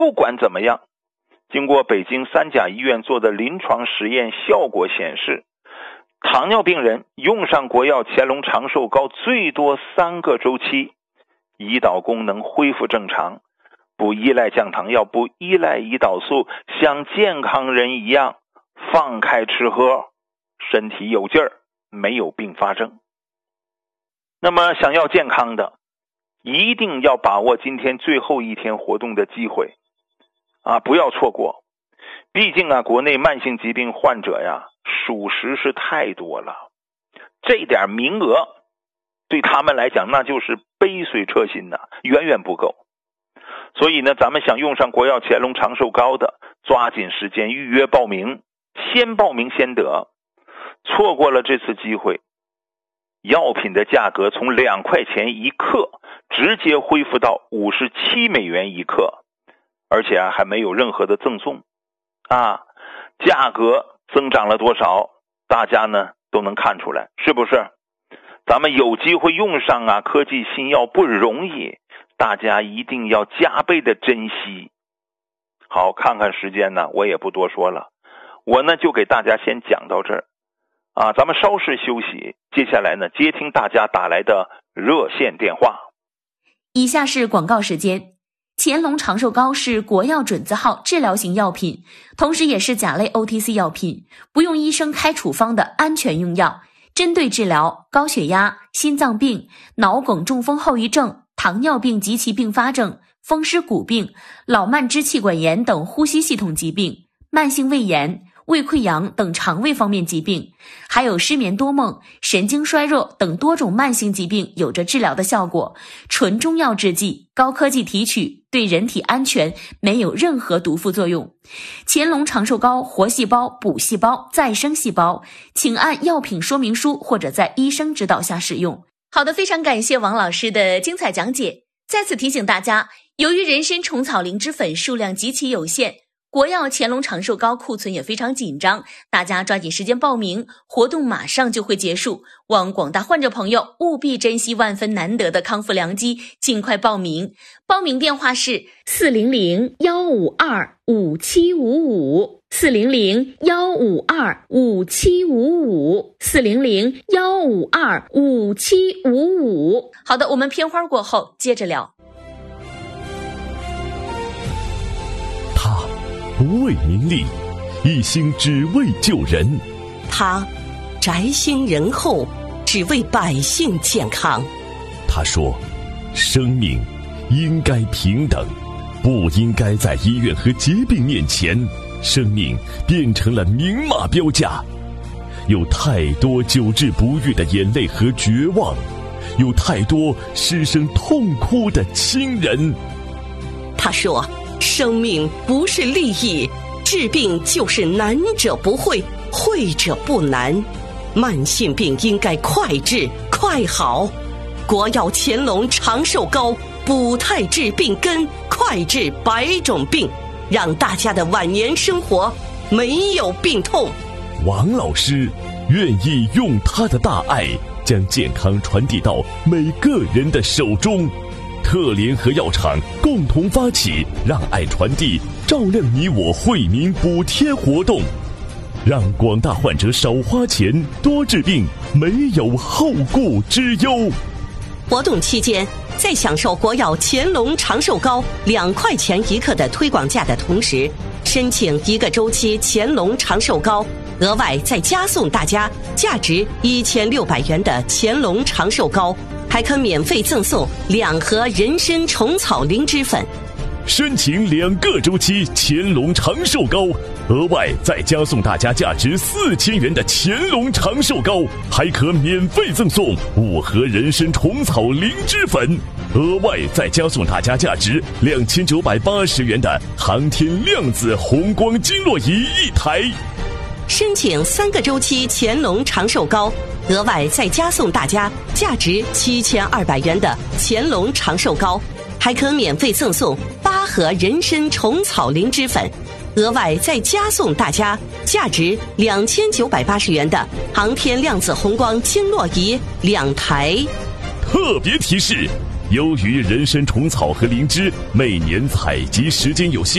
不管怎么样，经过北京三甲医院做的临床实验效果显示，糖尿病人用上国药乾隆长寿膏最多3个周期，胰岛功能恢复正常，不依赖降糖药，不依赖胰岛素，像健康人一样放开吃喝，身体有劲儿，没有并发症。那么想要健康的，一定要把握今天最后一天活动的机会不要错过。毕竟国内慢性疾病患者呀，属实是太多了，这点名额对他们来讲那就是杯水车薪远远不够。所以呢，咱们想用上国药乾隆长寿膏的，抓紧时间预约报名，先报名先得。错过了这次机会，药品的价格从2块钱一克直接恢复到57美元一克，而且还没有任何的赠送价格增长了多少，大家呢都能看出来，是不是？咱们有机会用上科技新药不容易，大家一定要加倍的珍惜。好，看看时间呢，我也不多说了，我呢就给大家先讲到这儿咱们稍事休息，接下来呢接听大家打来的热线电话。 以下是广告时间。乾隆长寿膏是国药准字号治疗型药品，同时也是甲类 OTC 药品，不用医生开处方的安全用药，针对治疗高血压、心脏病、脑梗中风后遗症、糖尿病及其并发症、风湿骨病、老慢支气管炎等呼吸系统疾病、慢性胃炎、胃溃疡等肠胃方面疾病，还有失眠多梦、神经衰弱等多种慢性疾病有着治疗的效果，纯中药制剂，高科技提取，对人体安全，没有任何毒副作用。乾隆长寿膏活细胞、补细胞、再生细胞，请按药品说明书或者在医生指导下使用。好的，非常感谢王老师的精彩讲解。再次提醒大家，由于人参虫草灵芝粉数量极其有限，国药乾隆长寿膏库存也非常紧张，大家抓紧时间报名，活动马上就会结束，望广大患者朋友务必珍惜万分难得的康复良机，尽快报名。报名电话是400-152-5755 400-152-5755 400-152-5755。好的，我们片花过后接着聊。 不为名利，一心只为救人。 他宅心仁厚，只为百姓健康。 他说，生命应该平等，不应该在医院和疾病面前，生命变成了明码标价。有太多久治不愈的眼泪和绝望，有太多失声痛哭的亲人。 他说，生命不是利益，治病就是难者不会，会者不难。慢性病应该快治快好，国药乾隆长寿膏补态治病根，快治百种病，让大家的晚年生活没有病痛。 王老师愿意用他的大爱，将健康传递到每个人的手中。特联合药厂共同发起让爱传递，照亮你我惠民补贴活动，让广大患者少花钱多治病，没有后顾之忧。 活动期间，在享受国药乾隆长寿膏2块钱一克的推广价的同时，申请1个周期乾隆长寿膏，额外再加送大家价值1600元的乾隆长寿膏，还可免费赠送2盒人参虫草灵芝粉。 申请2个周期乾隆长寿膏，额外再加送大家价值4000元的乾隆长寿膏，还可免费赠送5盒人参虫草灵芝粉，额外再加送大家价值2980元的航天量子红光经络仪1台。 申请3个周期乾隆长寿膏，额外再加送大家价值7200元的乾隆长寿膏，还可免费赠送8盒人参虫草灵芝粉，额外再加送大家价值2980元的航天量子红光经络仪2台。 特别提示，由于人参虫草和灵芝每年采集时间有限，